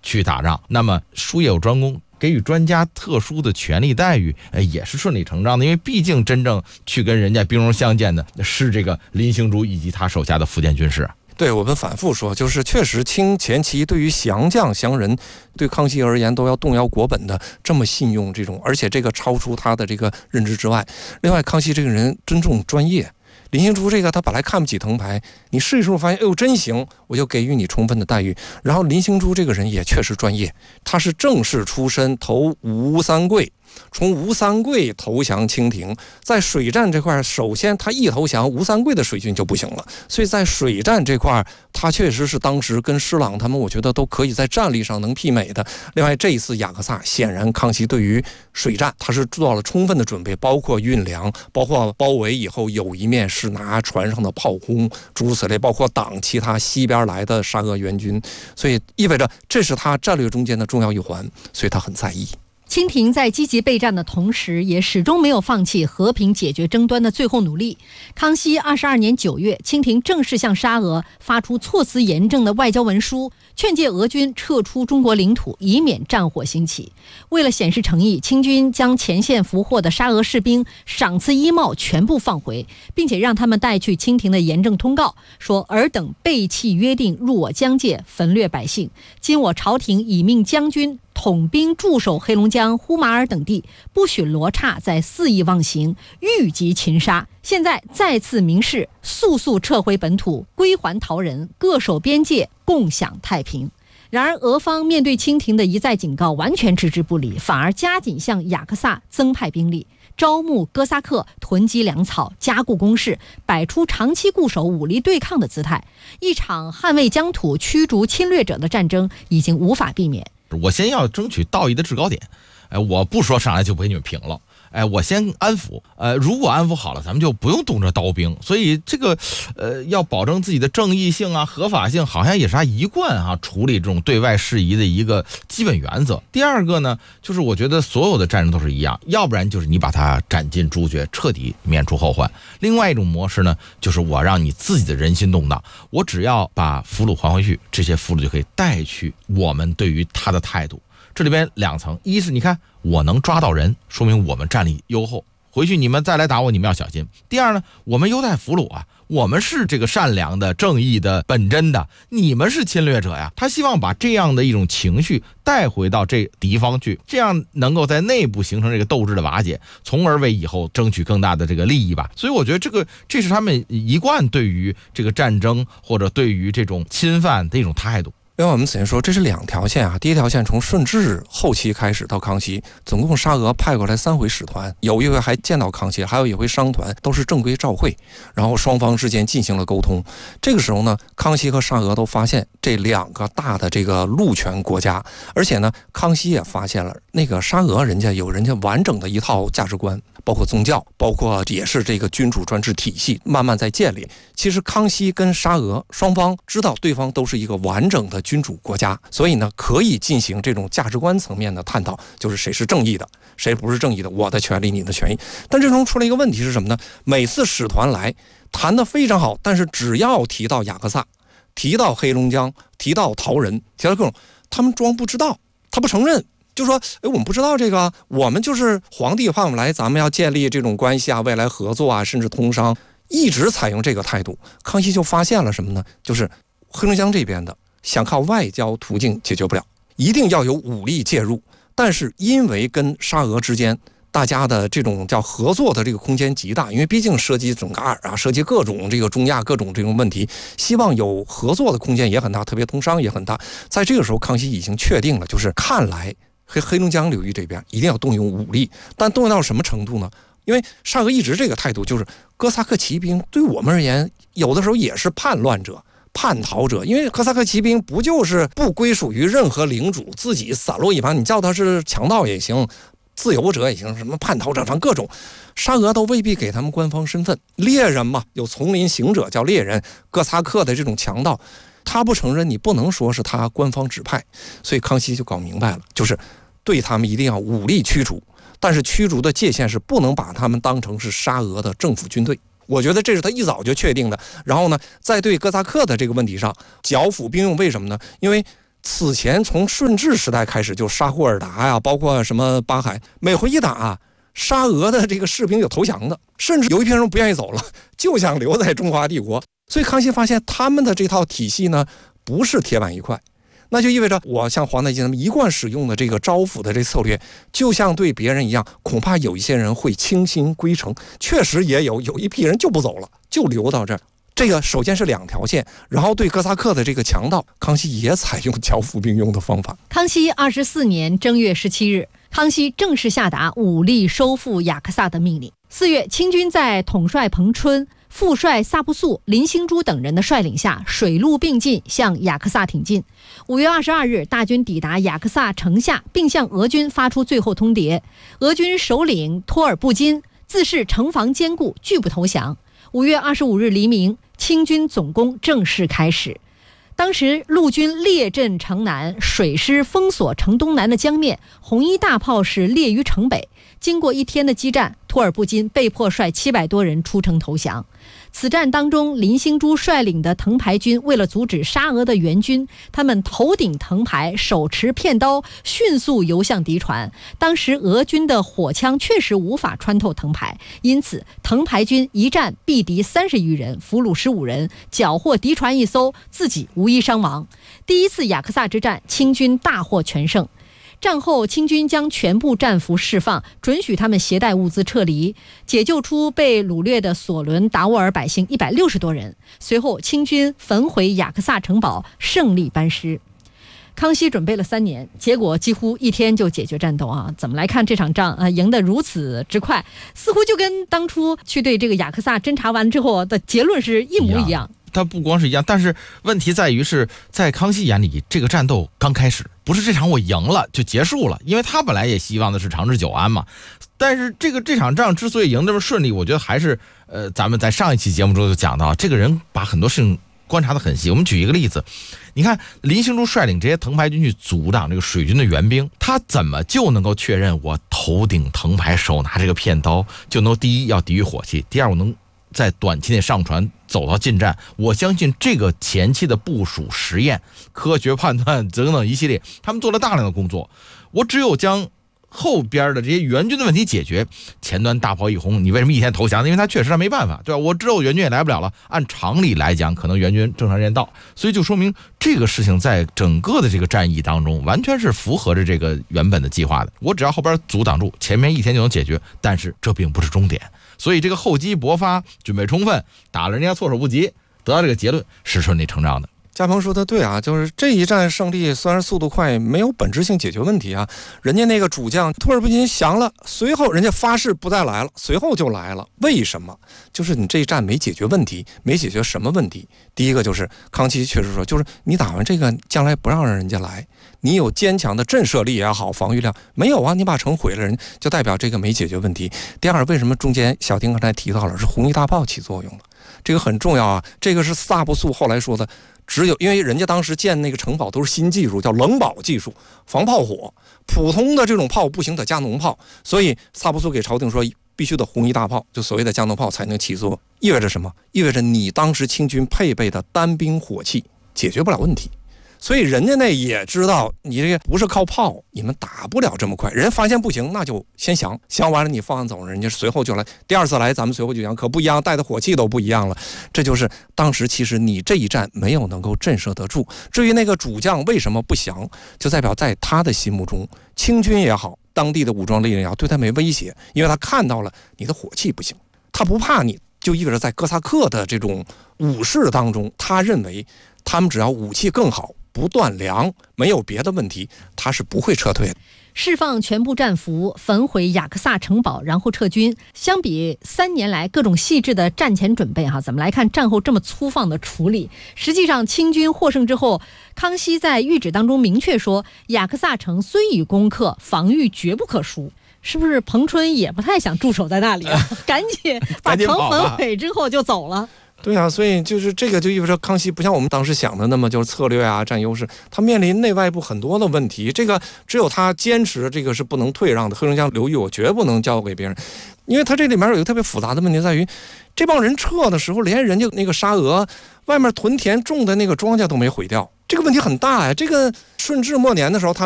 去打仗，那么术业有专攻，给予专家特殊的权利待遇，也是顺理成章的。因为毕竟真正去跟人家兵戎相见的是这个林兴珠以及他手下的福建军事。 对，我们反复说，就是确实清前期对于降将降人，对康熙而言都要动摇国本的这么信用这种，而且这个超出他的这个认知之外。另外，康熙这个人尊重专业。林兴珠这个他本来看不起藤牌，你试一试发现，哎呦真行，我就给予你充分的待遇。然后林兴珠这个人也确实专业，他是正式出身，投吴三桂，从吴三桂投降清廷，在水战这块，首先他一投降，吴三桂的水军就不行了，所以在水战这块，他确实是当时跟施琅他们，我觉得都可以在战力上能媲美的。另外，这一次雅克萨，显然康熙对于水战他是做了充分的准备，包括运粮，包括包围以后有一面是拿船上的炮轰诸如此类，包括挡其他西边来的沙俄援军，所以意味着这是他战略中间的重要一环，所以他很在意。 清廷在积极备战的同时，也始终没有放弃和平解决争端的最后努力。康熙22年9月，清廷正式向沙俄发出措辞严正的外交文书，劝诫俄军撤出中国领土，以免战火兴起。为了显示诚意，清军将前线俘获的沙俄士兵赏赐衣帽全部放回，并且让他们带去清廷的严正通告，说尔等背弃约定，入我疆界，焚掠百姓。今我朝廷已命将军统兵驻守黑龙江、呼麻尔等地，不许罗刹再肆意妄行，欲及擒杀。现在再次明示，速速撤回本土，归还逃人，各守边界，共享太平。然而俄方面对清廷的一再警告完全置之不理，反而加紧向雅克萨增派兵力，招募哥萨克，囤积粮草，加固工事，摆出长期固守武力对抗的姿态。一场捍卫疆土、驱逐侵略者的战争已经无法避免。 我先要争取道义的制高点，我不说上来就不给你们平了，我先安抚，如果安抚好了，咱们就不用动这刀兵。所以这个，要保证自己的正义性啊、合法性，好像也是他一贯处理这种对外事宜的一个基本原则。第二个呢，就是我觉得所有的战争都是一样，要不然就是你把他斩尽诛绝，彻底免除后患；另外一种模式呢，就是我让你自己的人心动荡，我只要把俘虏还回去，这些俘虏就可以带去我们对于他的态度。这里边两层，一是你看我能抓到人，说明我们战力优厚，回去你们再来打我，你们要小心。第二呢，我们优待俘虏啊，我们是这个善良的、正义的、本真的，你们是侵略者呀。他希望把这样的一种情绪带回到这敌方去，这样能够在内部形成这个斗志的瓦解，从而为以后争取更大的这个利益吧。所以我觉得这是他们一贯对于这个战争或者对于这种侵犯的一种态度。 另外我们此前说这是两条线啊，第一条线从顺治后期开始到康熙，总共沙俄派过来3回使团，有一回还见到康熙，还有一回商团，都是正规照会，然后双方之间进行了沟通。这个时候呢，康熙和沙俄都发现这2个大的这个陆权国家，而且呢，康熙也发现了那个沙俄人家有人家完整的一套价值观，包括宗教，包括也是这个君主专制体系慢慢在建立。其实康熙跟沙俄双方知道对方都是一个完整的君主国家，所以呢可以进行这种价值观层面的探讨，就是谁是正义的，谁不是正义的，我的权利你的权益。但这中出了一个问题是什么呢？每次使团来谈得非常好，但是只要提到雅克萨，提到黑龙江，提到逃人，提到各种，他们装不知道，他不承认，就说我们不知道这个，我们就是皇帝派我们来，咱们要建立这种关系啊，未来合作啊，甚至通商，一直采用这个态度。康熙就发现了什么呢？就是黑龙江这边的想靠外交途径解决不了，一定要有武力介入。但是因为跟沙俄之间大家的这种叫合作的这个空间极大，因为毕竟涉及准噶尔啊，涉及各种这个中亚各种这种问题，希望有合作的空间也很大，特别通商也很大。在这个时候，康熙已经确定了，就是看来黑龙江流域这边一定要动用武力，但动用到什么程度呢？因为沙俄一直这个态度就是哥萨克骑兵对我们而言，有的时候也是叛乱者、叛逃者，因为哥萨克骑兵不就是不归属于任何领主，自己散落一旁，你叫他是强盗也行，自由者也行，什么叛逃者，反正各种，沙俄都未必给他们官方身份。猎人嘛，有丛林行者叫猎人，哥萨克的这种强盗，他不承认，你不能说是他官方指派。所以康熙就搞明白了，就是对他们一定要武力驱逐，但是驱逐的界限是不能把他们当成是沙俄的政府军队。我觉得这是他一早就确定的。然后呢，在对哥萨克的这个问题上剿抚兵用，为什么呢？因为此前从顺治时代开始就杀霍尔达呀，包括什么巴海，每回一打沙俄的这个士兵有投降的，甚至有一批人不愿意走了，就想留在中华帝国。所以康熙发现他们的这套体系呢，不是铁板一块，那就意味着我像皇太极他们一贯使用的这个招抚的这策略，就像对别人一样，恐怕有一些人会倾心归城，确实也有一批人就不走了，就留到这儿。这个首先是2条线，然后对哥萨克的这个强盗，康熙也采用剿抚并用的方法。 康熙24年正月17日，康熙正式下达武力收复雅克萨的命令。4月，清军在统帅彭春、副帅萨布素、林兴珠等人的率领下，水陆并进向雅克萨挺进。5月22日，大军抵达雅克萨城下，并向俄军发出最后通牒。俄军首领托尔布金自恃城防坚固，拒不投降。5月25日黎明，清军总攻正式开始。当时陆军列阵城南，水师封锁城东南的江面，红衣大炮是列于城北。经过1天的激战，托尔布金被迫率700多人出城投降。此战当中，林兴珠率领的藤牌军为了阻止沙俄的援军，他们头顶藤牌，手持片刀，迅速游向敌船。当时俄军的火枪确实无法穿透藤牌，因此藤牌军一战毙敌30余人，俘虏15人，缴获敌船1艘，自己无一伤亡。第一次雅克萨之战，清军大获全胜。战后，清军将全部战俘释放，准许他们携带物资撤离，解救出被掳掠的索伦达斡尔百姓160多人。随后，清军焚毁雅克萨城堡，胜利班师。康熙准备了3年，结果几乎1天就解决战斗啊！怎么来看这场仗啊？赢得如此之快，似乎就跟当初去对这个雅克萨侦查完之后的结论是一模一样。 它不光是一样，但是问题在于是在康熙眼里，这个战斗刚开始，不是这场我赢了就结束了，因为他本来也希望的是长治久安嘛。但是这场仗之所以赢这么顺利，我觉得还是咱们在上一期节目中就讲到，这个人把很多事情观察得很细。我们举一个例子，你看林兴珠率领这些藤牌军去阻挡这个水军的援兵，他怎么就能够确认我头顶藤牌，手拿这个片刀就能第一要抵御火器，第二我能在短期内上船走到近战？我相信这个前期的部署、实验、科学判断等等一系列，他们做了大量的工作。我只有将后边的这些援军的问题解决，前端大炮一轰，你为什么1天投降？因为他确实没办法，对吧？我之后援军也来不了了，按常理来讲，可能援军正常时间到，所以就说明这个事情在整个的这个战役当中，完全是符合着这个原本的计划的。我只要后边阻挡住，前面1天就能解决，但是这并不是终点。所以这个厚积薄发，准备充分，打了人家措手不及，得到这个结论是顺理成章的。 嘉鹏说的对啊，就是这一战胜利虽然速度快，没有本质性解决问题啊。人家那个主将托尔布金降了，随后人家发誓不再来了，随后就来了。为什么？就是你这一战没解决问题，没解决什么问题？第一个就是康熙确实说，就是你打完这个，将来不让人家来，你有坚强的震慑力也好，防御量没有啊？你把城毁了，人就代表这个没解决问题。第二，为什么中间小丁刚才提到了是红衣大炮起作用了？这个很重要啊，这个是萨布素后来说的。只有因为人家当时建那个城堡都是新技术，叫冷堡技术，防炮火，普通的这种炮不行，得加农炮，所以萨布苏给朝廷说必须得红衣大炮，就所谓的加农炮才能起作。意味着什么？意味着你当时清军配备的单兵火器解决不了问题。所以人家那也知道你这个不是靠炮，你们打不了这么快。人发现不行，那就先降完了你放走，人家随后就来。第二次来，咱们随后就降，可不一样，带的火器都不一样了。这就是当时其实你这一战没有能够震慑得住。至于那个主将为什么不降，就代表在他的心目中，清军也好，当地的武装力量也好，对他没威胁，因为他看到了你的火器不行，他不怕你，就意味着在哥萨克的这种武士当中，他认为他们只要武器更好，不断粮，没有别的问题，他是不会撤退的。 释放全部战俘，焚毁雅克萨城堡，然后撤军。相比3年来各种细致的战前准备怎么来看战后这么粗放的处理？实际上清军获胜之后，康熙在谕旨当中明确说，雅克萨城虽已攻克，防御绝不可输。是不是彭春也不太想驻守在那里啊？赶紧把城焚毁之后就走了。 对啊，所以就是这个就意味着康熙不像我们当时想的那么就是策略啊占优势，他面临内外部很多的问题，这个只有他坚持这个是不能退让的。黑龙江流域我绝不能交给别人，因为他这里面有一个特别复杂的问题在于，这帮人撤的时候连人家那个沙俄外面屯田种的那个庄稼都没毁掉， 这个问题很大呀。这个顺治末年的时候，他